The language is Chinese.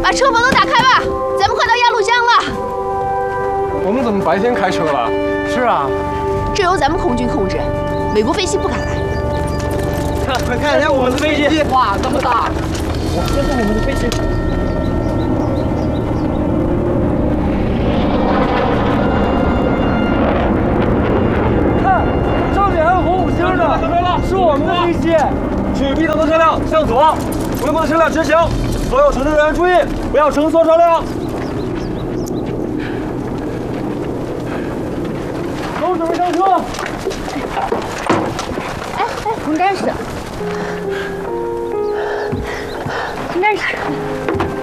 把车房都打开吧，咱们快到鸭绿江了。 我们怎么白天开车了？ 是啊， 这由咱们空军控制，美国飞机不敢来。 快看一下我们的飞机，哇，这么大！哇，这是我们的飞机。 是我们的飞机，去 B 头的车辆向左，回国的车辆直行。所有乘车人员注意，不要乘错车辆。